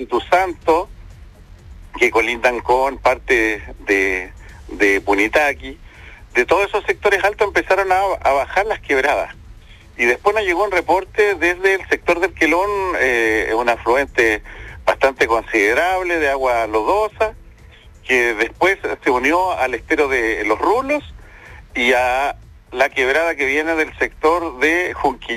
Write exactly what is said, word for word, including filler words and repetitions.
Espíritu Santo, que colindan con parte de, de Punitaqui. De todos esos sectores altos empezaron a, a bajar las quebradas. Y después nos llegó un reporte desde el sector del Quelón, eh, un afluente bastante considerable de agua lodosa, que después se unió al estero de Los Rulos y a la quebrada que viene del sector de Junquillán.